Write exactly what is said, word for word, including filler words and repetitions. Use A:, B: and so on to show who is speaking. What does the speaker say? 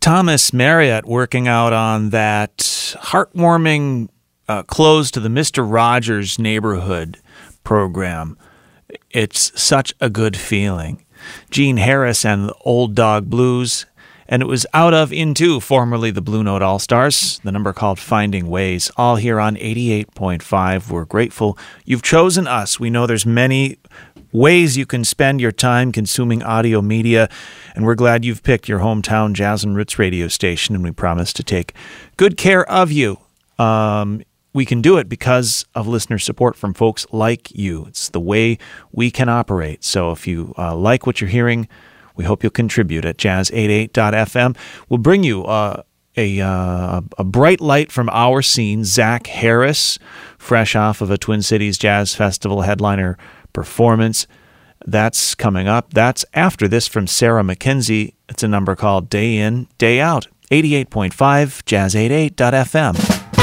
A: Thomas Marriott working out on that heartwarming uh, close to the Mister Rogers Neighborhood program. It's such a good feeling. Gene Harris and the Old Dog Blues, and it was out of Into, formerly the Blue Note All-Stars, the number called Finding Ways, all here on eighty-eight point five. We're grateful you've chosen us. We know there's many ways you can spend your time consuming audio media, and we're glad you've picked your hometown Jazz and Roots radio station, and we promise to take good care of you. Um, we can do it because of listener support from folks like you. It's the way we can operate. So if you uh, like what you're hearing, we hope you'll contribute at jazz eighty-eight dot f m. We'll bring you uh, a uh, a bright light from our scene, Zach Harris, fresh off of a Twin Cities Jazz Festival headliner performance. That's coming up. That's after this from Sarah McKenzie. It's a number called Day In, Day Out. eighty-eight point five, jazz eighty-eight dot f m.